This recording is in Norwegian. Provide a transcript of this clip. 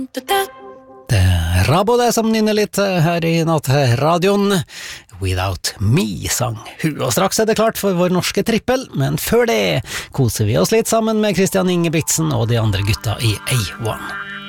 Det er Rabo det som nynner litt her i nattradioen. Without Me sang hun, og straks er det klart for vår norske trippel, men før det koser vi oss litt sammen med Christian Ingebrigtsen og de andre gutta i A1.